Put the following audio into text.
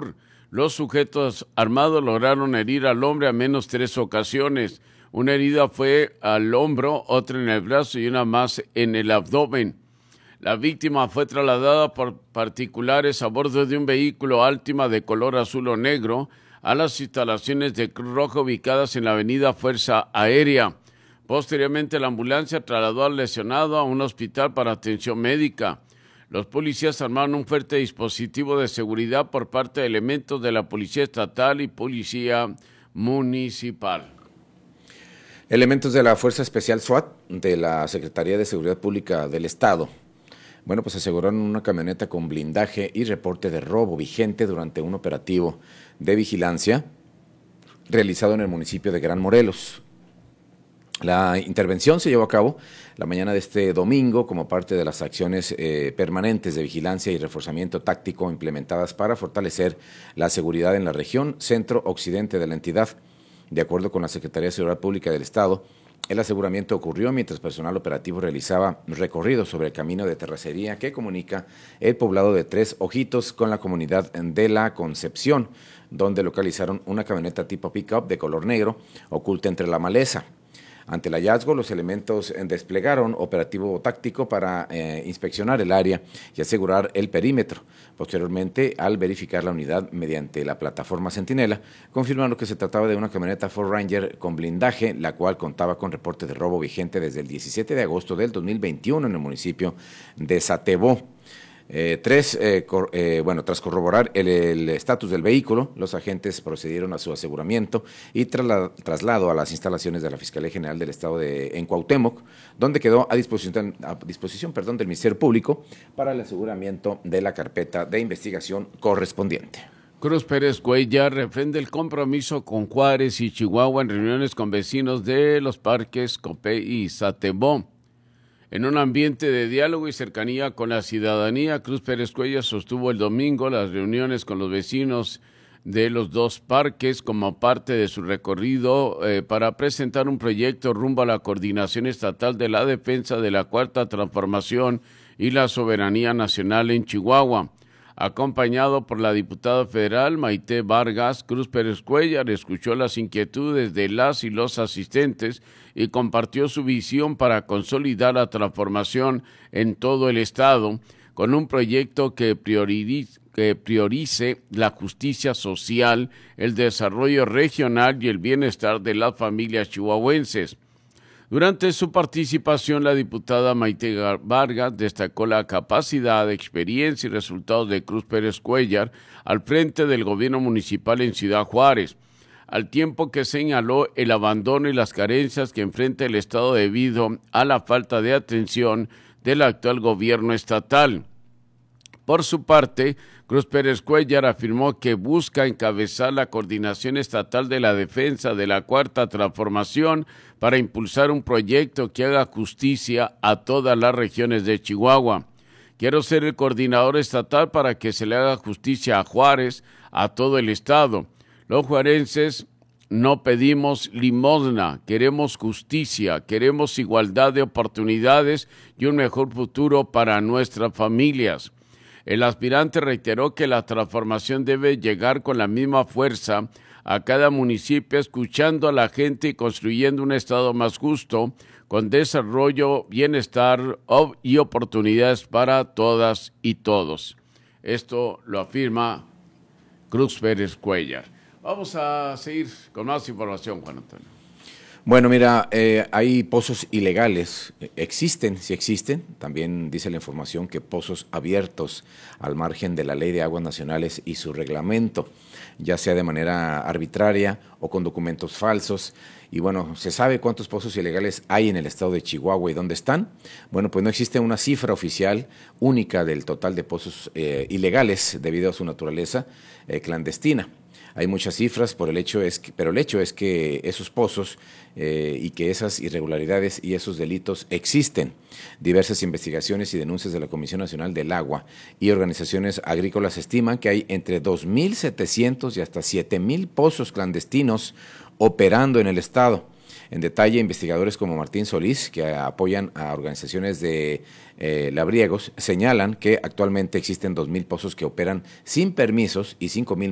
Sur. Los sujetos armados lograron herir al hombre a menos 3 ocasiones. Una herida fue al hombro, otra en el brazo y una más en el abdomen. La víctima fue trasladada por particulares a bordo de un vehículo Altima de color azul o negro a las instalaciones de Cruz Roja ubicadas en la avenida Fuerza Aérea. Posteriormente, la ambulancia trasladó al lesionado a un hospital para atención médica. Los policías armaron un fuerte dispositivo de seguridad por parte de elementos de la Policía Estatal y Policía Municipal. Elementos de la Fuerza Especial SWAT de la Secretaría de Seguridad Pública del Estado, pues aseguraron una camioneta con blindaje y reporte de robo vigente durante un operativo de vigilancia realizado en el municipio de Gran Morelos. La intervención se llevó a cabo la mañana de este domingo como parte de las acciones permanentes de vigilancia y reforzamiento táctico implementadas para fortalecer la seguridad en la región centro-occidente de la entidad. De acuerdo con la Secretaría de Seguridad Pública del Estado, el aseguramiento ocurrió mientras personal operativo realizaba recorrido sobre el camino de terracería que comunica el poblado de Tres Ojitos con la comunidad de La Concepción, donde localizaron una camioneta tipo pick-up de color negro oculta entre la maleza. Ante el hallazgo, los elementos desplegaron operativo táctico para inspeccionar el área y asegurar el perímetro. Posteriormente, al verificar la unidad mediante la plataforma Centinela, confirmaron que se trataba de una camioneta Ford Ranger con blindaje, la cual contaba con reporte de robo vigente desde el 17 de agosto del 2021 en el municipio de Satebó. Tras corroborar el estatus del vehículo, los agentes procedieron a su aseguramiento y traslado a las instalaciones de la Fiscalía General del Estado en Cuauhtémoc, donde quedó a disposición del Ministerio Público para el aseguramiento de la carpeta de investigación correspondiente. Cruz Pérez Cuellar refrenda el compromiso con Juárez y Chihuahua en reuniones con vecinos de los parques Copey y Satebó. En un ambiente de diálogo y cercanía con la ciudadanía, Cruz Pérez Cuellar sostuvo el domingo las reuniones con los vecinos de los dos parques como parte de su recorrido para presentar un proyecto rumbo a la coordinación estatal de la defensa de la Cuarta Transformación y la soberanía nacional en Chihuahua. Acompañado por la diputada federal Maite Vargas, Cruz Pérez Cuellar escuchó las inquietudes de las y los asistentes y compartió su visión para consolidar la transformación en todo el estado con un proyecto que priorice la justicia social, el desarrollo regional y el bienestar de las familias chihuahuenses. Durante su participación, la diputada Maite Vargas destacó la capacidad, experiencia y resultados de Cruz Pérez Cuellar al frente del gobierno municipal en Ciudad Juárez, al tiempo que señaló el abandono y las carencias que enfrenta el Estado debido a la falta de atención del actual gobierno estatal. Por su parte, Cruz Pérez Cuellar afirmó que busca encabezar la coordinación estatal de la defensa de la Cuarta Transformación para impulsar un proyecto que haga justicia a todas las regiones de Chihuahua. Quiero ser el coordinador estatal para que se le haga justicia a Juárez, a todo el estado. Los juarenses no pedimos limosna, queremos justicia, queremos igualdad de oportunidades y un mejor futuro para nuestras familias. El aspirante reiteró que la transformación debe llegar con la misma fuerza a cada municipio, escuchando a la gente y construyendo un estado más justo, con desarrollo, bienestar y oportunidades para todas y todos. Esto lo afirma Cruz Pérez Cuellar. Vamos a seguir con más información, Juan Antonio. Bueno, mira, hay pozos ilegales, sí existen, también dice la información que pozos abiertos al margen de la Ley de Aguas Nacionales y su reglamento, ya sea de manera arbitraria o con documentos falsos. Y bueno, ¿se sabe cuántos pozos ilegales hay en el estado de Chihuahua y dónde están? Bueno, pues no existe una cifra oficial única del total de pozos ilegales debido a su naturaleza clandestina. Hay muchas cifras, pero el hecho es que esos pozos y que esas irregularidades y esos delitos existen. Diversas investigaciones y denuncias de la Comisión Nacional del Agua y organizaciones agrícolas estiman que hay entre 2.700 y hasta 7.000 pozos clandestinos operando en el estado. En detalle, investigadores como Martín Solís, que apoyan a organizaciones de labriegos, señalan que actualmente existen 2.000 pozos que operan sin permisos y 5.000